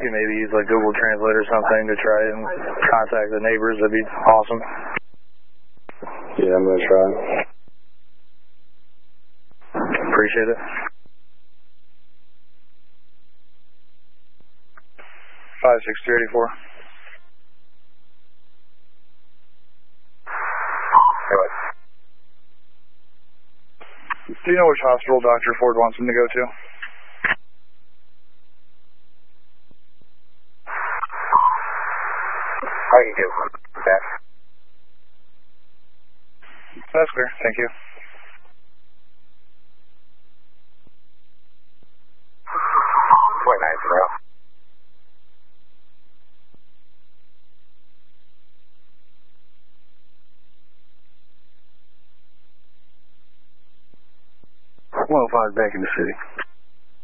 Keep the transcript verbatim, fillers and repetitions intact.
can maybe use like Google Translate or something to try and contact the neighbors. That'd be awesome. Yeah, I'm gonna try. Appreciate it. Five six three eighty four. Do you know which hospital Doctor Ford wants him to go to? I can get that. That's clear. Thank you. four nine zero. one oh five back in the city.